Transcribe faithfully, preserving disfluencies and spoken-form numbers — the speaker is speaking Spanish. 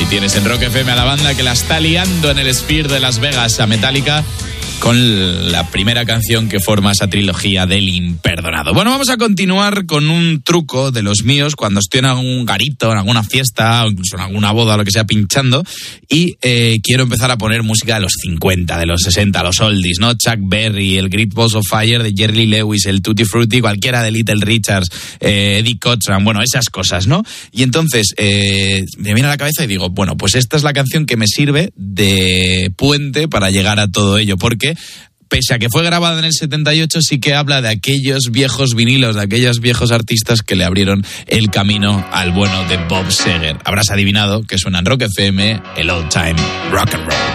tienes en Rock F M a la banda que la está liando en el Sphere de Las Vegas, a Metallica, con la primera canción que forma esa trilogía del imperdonado. Bueno, vamos a continuar con un truco de los míos cuando estoy en algún garito, en alguna fiesta, o incluso en alguna boda o lo que sea, pinchando, y eh, quiero empezar a poner música de los cincuenta, de los sesenta, los oldies, ¿no? Chuck Berry, el Great Balls of Fire de Jerry Lee Lewis, el Tutti Frutti, cualquiera de Little Richards, eh, Eddie Cochran, bueno, esas cosas, ¿no? Y entonces eh, me viene a la cabeza y digo, bueno, pues esta es la canción que me sirve de puente para llegar a todo ello, porque pese a que fue grabada en el setenta y ocho, sí que habla de aquellos viejos vinilos, de aquellos viejos artistas que le abrieron el camino al bueno de Bob Seger. Habrás adivinado que suena en Rock F M, el Old Time Rock and Roll.